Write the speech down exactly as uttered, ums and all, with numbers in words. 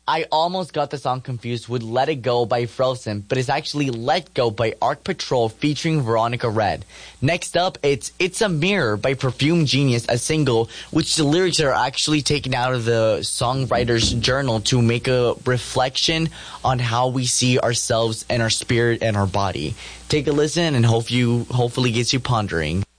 I almost got the song confused with Let It Go by Frozen, but it's actually Let Go by Arc Patrol featuring Veronica Red. Next up, it's It's a Mirror by Perfume Genius, a single which the lyrics are actually taken out of the songwriter's journal to make a reflection on how we see ourselves and our spirit and our body. Take a listen and hope you, hopefully gets you pondering.